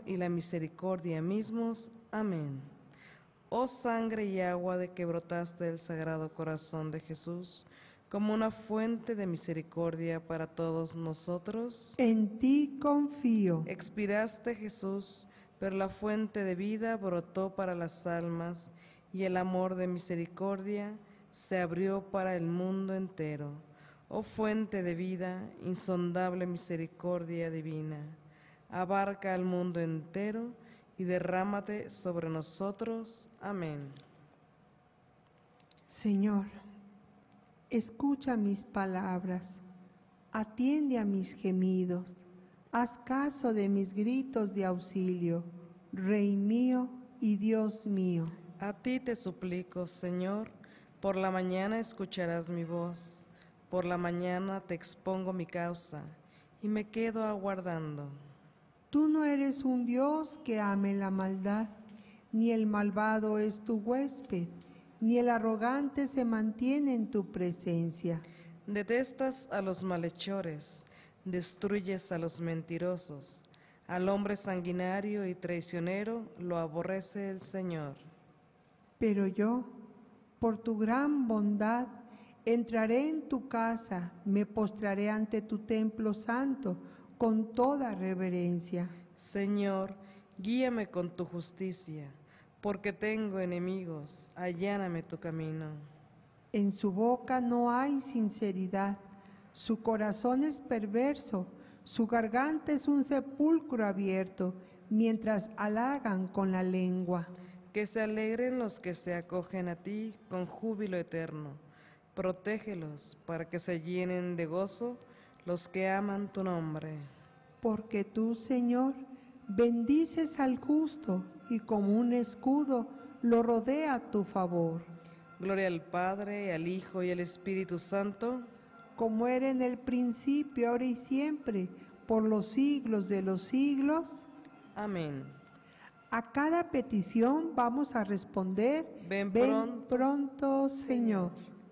y la misericordia mismos. Amén. Oh sangre y agua de que brotaste del Sagrado Corazón de Jesús, como una fuente de misericordia para todos nosotros. En ti confío. Expiraste, Jesús, pero la fuente de vida brotó para las almas, y el amor de misericordia se abrió para el mundo entero. Oh fuente de vida, insondable misericordia divina, abarca al mundo entero y derrámate sobre nosotros. Amén. Señor, escucha mis palabras, atiende a mis gemidos, haz caso de mis gritos de auxilio, Rey mío y Dios mío. A ti te suplico, Señor, por la mañana escucharás mi voz, por la mañana te expongo mi causa y me quedo aguardando. Tú no eres un Dios que ame la maldad, ni el malvado es tu huésped, ni el arrogante se mantiene en tu presencia. Detestas a los malhechores, destruyes a los mentirosos, al hombre sanguinario y traicionero lo aborrece el Señor. Pero yo, por tu gran bondad, entraré en tu casa, me postraré ante tu templo santo con toda reverencia. Señor, guíame con tu justicia, porque tengo enemigos, alláname tu camino. En su boca no hay sinceridad, su corazón es perverso, su garganta es un sepulcro abierto, mientras halagan con la lengua. Que se alegren los que se acogen a ti con júbilo eterno. Protégelos para que se llenen de gozo los que aman tu nombre. Porque tú, Señor, bendices al justo y como un escudo lo rodea a tu favor. Gloria al Padre, al Hijo y al Espíritu Santo. Como era en el principio, ahora y siempre, por los siglos de los siglos. Amén. A cada petición vamos a responder, Ven pronto, Señor.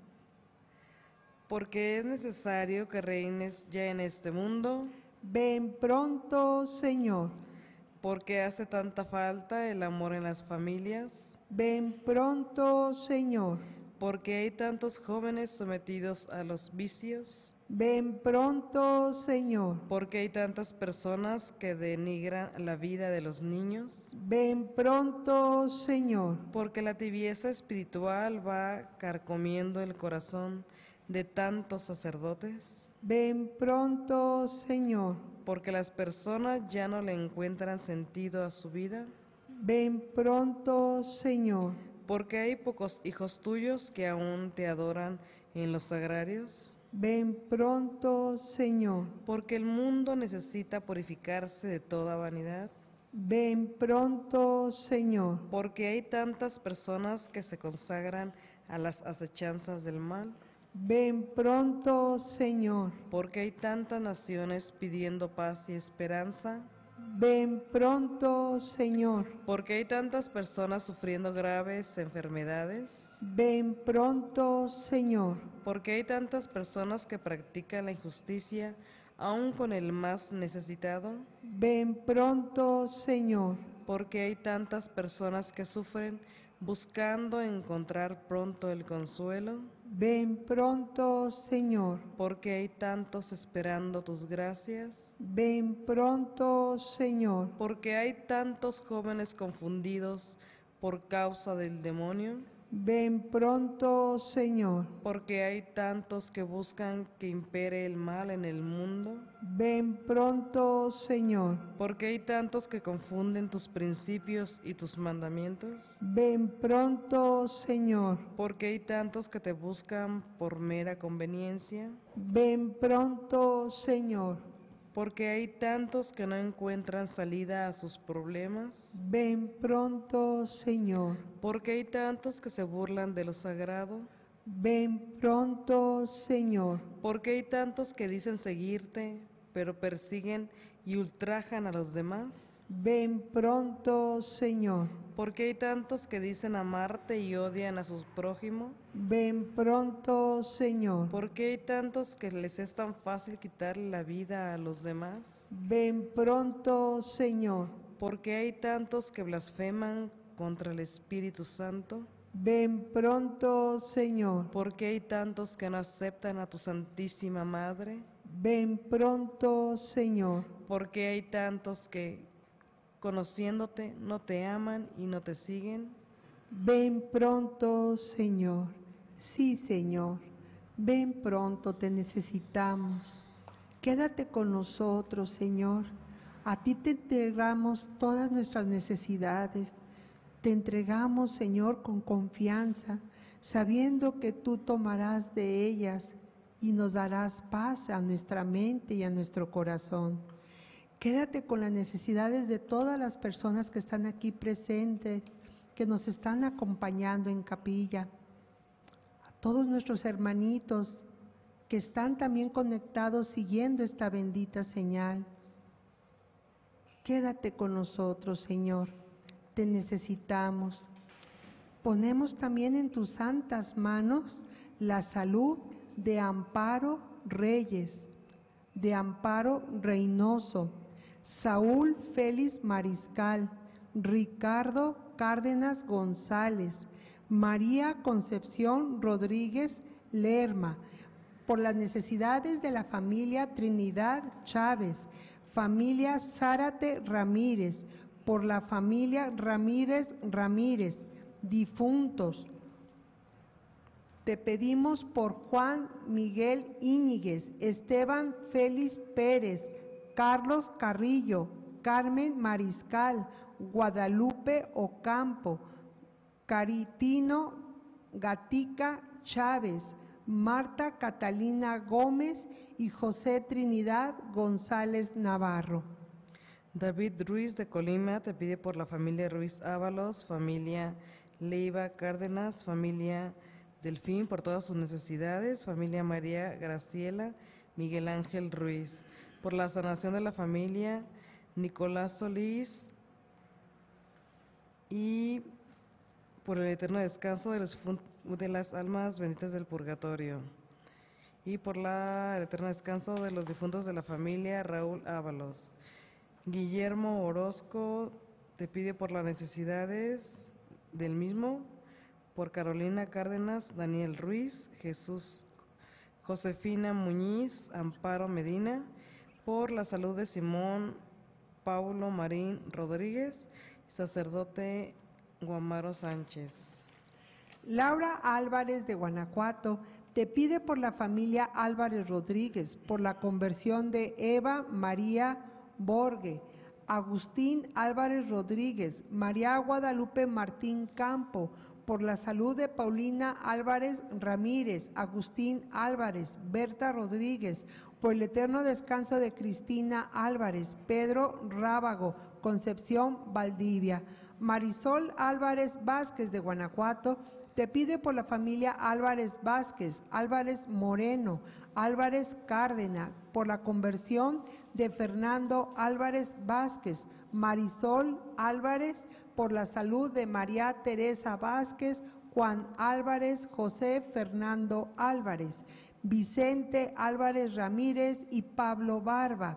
Porque es necesario que reines ya en este mundo. Ven pronto, Señor. Porque hace tanta falta el amor en las familias. Ven pronto, Señor. Porque hay tantos jóvenes sometidos a los vicios. Ven pronto, Señor. Porque hay tantas personas que denigran la vida de los niños. Ven pronto, Señor. Porque la tibieza espiritual va carcomiendo el corazón de tantos sacerdotes. Ven pronto, Señor. Porque las personas ya no le encuentran sentido a su vida. Ven pronto, Señor. Porque hay pocos hijos tuyos que aún te adoran en los sagrarios. Ven pronto, Señor. Porque el mundo necesita purificarse de toda vanidad. Ven pronto, Señor. Porque hay tantas personas que se consagran a las acechanzas del mal. Ven pronto, Señor. Porque hay tantas naciones pidiendo paz y esperanza. Ven pronto, Señor. Porque hay tantas personas sufriendo graves enfermedades. Ven pronto, Señor. Porque hay tantas personas que practican la injusticia, aun con el más necesitado. Ven pronto, Señor. Porque hay tantas personas que sufren buscando encontrar pronto el consuelo. Ven pronto, Señor. Porque hay tantos esperando tus gracias. Ven pronto, Señor. Porque hay tantos jóvenes confundidos por causa del demonio. Ven pronto, Señor. Porque hay tantos que buscan que impere el mal en el mundo. Ven pronto, Señor. Porque hay tantos que confunden tus principios y tus mandamientos. Ven pronto, Señor. Porque hay tantos que te buscan por mera conveniencia. Ven pronto, Señor. Porque hay tantos que no encuentran salida a sus problemas. Ven pronto, Señor. Porque hay tantos que se burlan de lo sagrado. Ven pronto, Señor. Porque hay tantos que dicen seguirte, pero persiguen y ultrajan a los demás. Ven pronto, Señor. Porque hay tantos que dicen amarte y odian a su prójimo. Ven pronto, Señor. Porque hay tantos que les es tan fácil quitarle la vida a los demás. Ven pronto, Señor. porque hay tantos que blasfeman contra el Espíritu Santo, ven pronto, Señor. porque hay tantos que no aceptan a tu Santísima Madre, Ven pronto, Señor. porque hay tantos que, conociéndote, no te aman y no te siguen. Ven pronto, Señor. Sí, Señor. Ven pronto, te necesitamos. Quédate con nosotros, Señor. A ti te entregamos todas nuestras necesidades. Te entregamos, Señor, con confianza, sabiendo que tú tomarás de ellas y nos darás paz a nuestra mente y a nuestro corazón. Quédate con las necesidades de todas las personas que están aquí presentes, que nos están acompañando en capilla, a todos nuestros hermanitos que están también conectados siguiendo esta bendita señal. Quédate con nosotros, Señor, te necesitamos. Ponemos también en tus santas manos la salud de Amparo Reyes, de Amparo Reynoso, Saúl Félix Mariscal, Ricardo Cárdenas González, María Concepción Rodríguez Lerma, por las necesidades de la familia Trinidad Chávez, familia Zárate Ramírez, por la familia Ramírez, difuntos. Te pedimos por Juan Miguel Íñiguez, Esteban Félix Pérez, Carlos Carrillo, Carmen Mariscal, Guadalupe Ocampo, Caritino Gatica Chávez, Marta Catalina Gómez y José Trinidad González Navarro. David Ruiz de Colima te pide por la familia Ruiz Ábalos, familia Leiva Cárdenas, familia Delfín por todas sus necesidades, familia María Graciela, Miguel Ángel Ruiz, por la sanación de la familia Nicolás Solís y por el eterno descanso de las almas benditas del purgatorio y por el eterno descanso de los difuntos de la familia Raúl Ábalos. Guillermo Orozco te pide por las necesidades del mismo, por Carolina Cárdenas, Daniel Ruiz, Jesús, Josefina Muñiz, Amparo Medina, por la salud de Simón Paulo Marín Rodríguez, sacerdote Guamaro Sánchez. Laura Álvarez de Guanajuato te pide por la familia Álvarez Rodríguez, por la conversión de Eva María Borge, Agustín Álvarez Rodríguez, María Guadalupe Martín Campo, por la salud de Paulina Álvarez Ramírez, Agustín Álvarez, Berta Rodríguez, por el eterno descanso de Cristina Álvarez, Pedro Rábago, Concepción Valdivia. Marisol Álvarez Vázquez de Guanajuato te pide por la familia Álvarez Vázquez, Álvarez Moreno, Álvarez Cárdenas, por la conversión de Fernando Álvarez Vázquez, Marisol Álvarez, por la salud de María Teresa Vázquez, Juan Álvarez, José Fernando Álvarez, Vicente Álvarez Ramírez y Pablo Barba.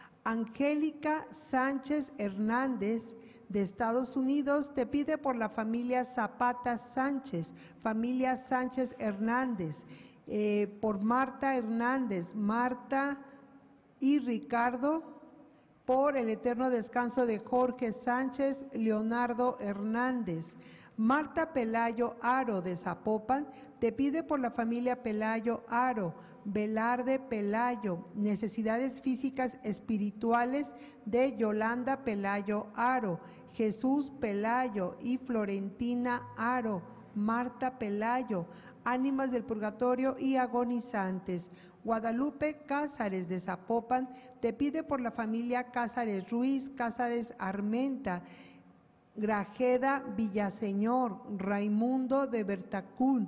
Angélica Sánchez Hernández de Estados Unidos te pide por la familia Zapata Sánchez, familia Sánchez Hernández, por Marta Hernández, Marta y Ricardo, por el eterno descanso de Jorge Sánchez, Leonardo Hernández. Marta Pelayo Aro de Zapopan te pide por la familia Pelayo Aro, Velarde Pelayo, necesidades físicas espirituales de Yolanda Pelayo Aro, Jesús Pelayo y Florentina Aro, Marta Pelayo, ánimas del purgatorio y agonizantes. Guadalupe Cázares de Zapopan te pide por la familia Cázares Ruiz, Cázares Armenta, Grajeda Villaseñor, Raimundo de Bertacún.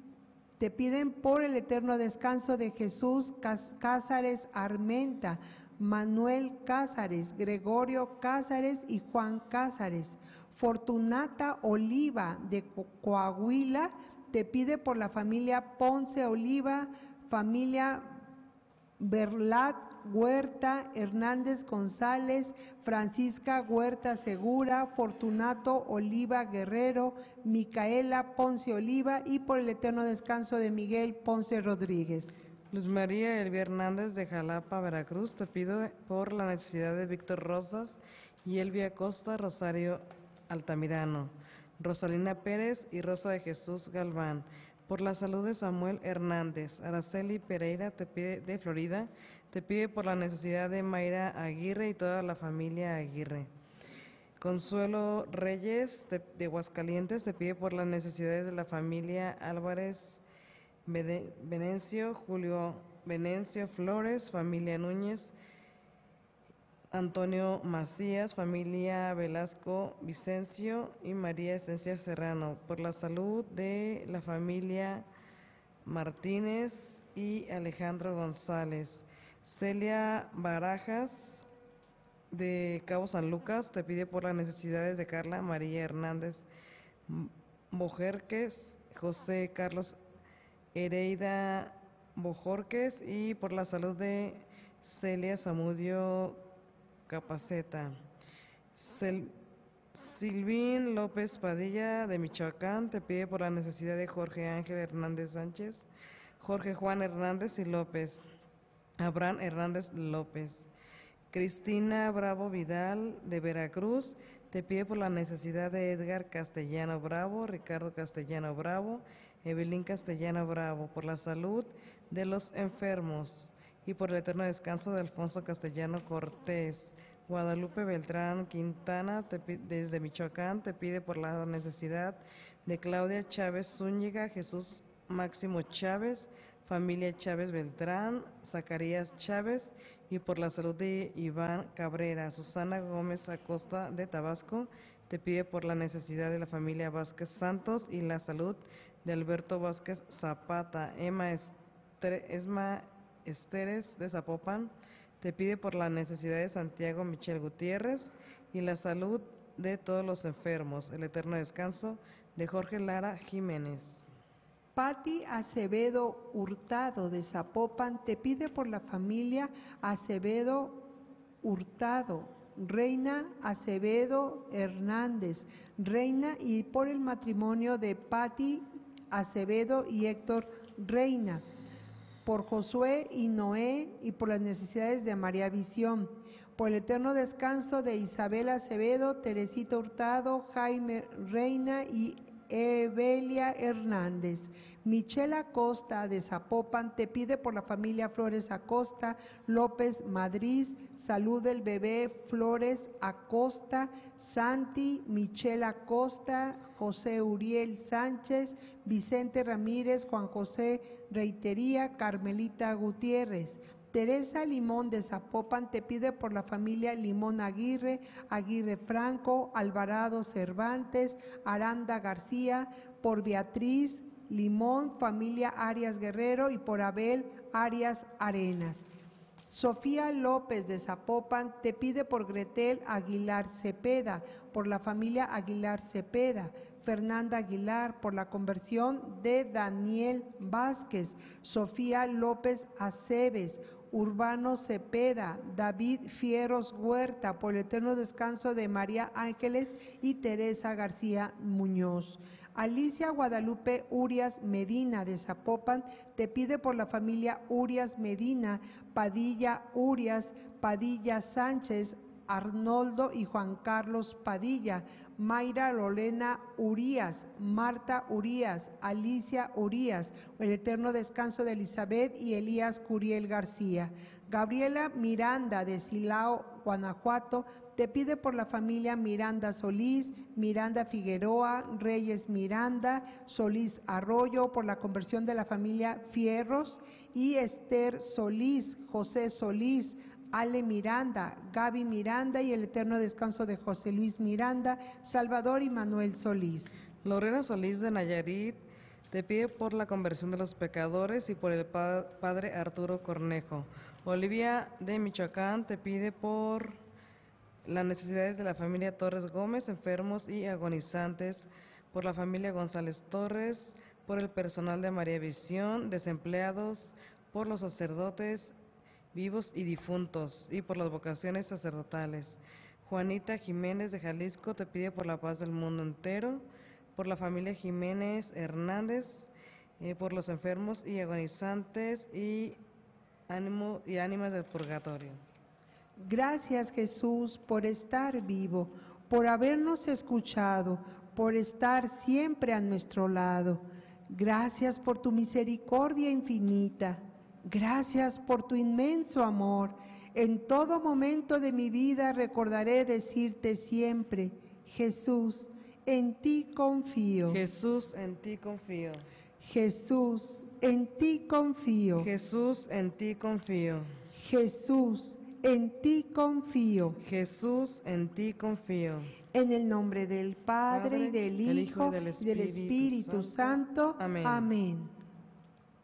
Te piden por el eterno descanso de Jesús Cázares Armenta, Manuel Cázares, Gregorio Cázares y Juan Cázares. Fortunata Oliva de Coahuila te pide por la familia Ponce Oliva, familia Berlat Huerta, Hernández González, Francisca Huerta Segura, Fortunato Oliva Guerrero, Micaela Ponce Oliva y por el eterno descanso de Miguel Ponce Rodríguez. Luz María Elvia Hernández de Jalapa, Veracruz, te pido por la necesidad de Víctor Rosas y Elvia Costa, Rosario Altamirano, Rosalina Pérez y Rosa de Jesús Galván. Por la salud de Samuel Hernández. Araceli Pereira te pide, de Florida, te pide por la necesidad de Mayra Aguirre y toda la familia Aguirre. Consuelo Reyes de Aguascalientes te pide por las necesidades de la familia Álvarez Venencio, Julio Venencio Flores, familia Núñez, Antonio Macías, familia Velasco Vicencio y María Esencia Serrano, por la salud de la familia Martínez y Alejandro González. Celia Barajas de Cabo San Lucas te pide por las necesidades de Carla María Hernández Bojorquez, José Carlos Hereida Bojorquez y por la salud de Celia Zamudio Capaceta. Silvín López Padilla de Michoacán te pide por la necesidad de Jorge Ángel Hernández Sánchez, Jorge Juan Hernández y López, Abraham Hernández López. Cristina Bravo Vidal de Veracruz te pide por la necesidad de Edgar Castellano Bravo, Ricardo Castellano Bravo, Evelyn Castellano Bravo, por la salud de los enfermos y por el eterno descanso de Alfonso Castellano Cortés. Guadalupe Beltrán Quintana desde Michoacán te pide por la necesidad de Claudia Chávez Zúñiga, Jesús Máximo Chávez, familia Chávez Beltrán, Zacarías Chávez y por la salud de Iván Cabrera. Susana Gómez Acosta de Tabasco te pide por la necesidad de la familia Vázquez Santos y la salud de Alberto Vázquez Zapata. Esma Esteres de Zapopan te pide por la necesidad de Santiago Michel Gutiérrez y la salud de todos los enfermos, el eterno descanso de Jorge Lara Jiménez. Patti Acevedo Hurtado de Zapopan te pide por la familia Acevedo Hurtado, Reina Acevedo Hernández, Reina y por el matrimonio de Patti Acevedo y Héctor Reina, por Josué y Noé y por las necesidades de María Visión, por el eterno descanso de Isabel Acevedo, Teresita Hurtado, Jaime Reina y Evelia Hernández. Michelle Acosta de Zapopan te pide por la familia Flores Acosta, López Madrid, salud del bebé Flores Acosta, Santi, Michelle Acosta, José Uriel Sánchez, Vicente Ramírez, Juan José Reitería, Carmelita Gutiérrez. Teresa Limón de Zapopan te pide por la familia Limón Aguirre, Aguirre Franco, Alvarado Cervantes, Aranda García, por Beatriz Limón, familia Arias Guerrero y por Abel Arias Arenas. Sofía López de Zapopan te pide por Gretel Aguilar Cepeda, por la familia Aguilar Cepeda. Fernanda Aguilar por la conversión de Daniel Vázquez, Sofía López Aceves, Urbano Cepeda, David Fieros Huerta por el eterno descanso de María Ángeles y Teresa García Muñoz. Alicia Guadalupe Urias Medina de Zapopan te pide por la familia Urias Medina, Padilla Urias, Padilla Sánchez, Arnoldo y Juan Carlos Padilla, Mayra Lorena Urías, Marta Urías, Alicia Urías, el eterno descanso de Elizabeth y Elías Curiel García. Gabriela Miranda de Silao, Guanajuato, te pide por la familia Miranda Solís, Miranda Figueroa, Reyes Miranda, Solís Arroyo, por la conversión de la familia Fierros y Esther Solís, José Solís, Ale Miranda, Gaby Miranda y el eterno descanso de José Luis Miranda, Salvador y Manuel Solís. Lorena Solís de Nayarit te pide por la conversión de los pecadores y por el padre Arturo Cornejo. Olivia de Michoacán te pide por las necesidades de la familia Torres Gómez, enfermos y agonizantes, por la familia González Torres, por el personal de María Visión, desempleados, por los sacerdotes vivos y difuntos, y por las vocaciones sacerdotales. Juanita Jiménez de Jalisco te pide por la paz del mundo entero, por la familia Jiménez Hernández, por los enfermos y agonizantes y ánimas del purgatorio. Gracias, Jesús, por estar vivo, por habernos escuchado, por estar siempre a nuestro lado. Gracias por tu misericordia infinita. Gracias por tu inmenso amor. En todo momento de mi vida recordaré decirte siempre: Jesús, en ti confío. Jesús, en ti confío. Jesús, en ti confío. Jesús, en ti confío. Jesús, en ti confío. Jesús, en ti confío. En el nombre del Padre, y del Hijo, y del Espíritu Santo. Amén. Amén.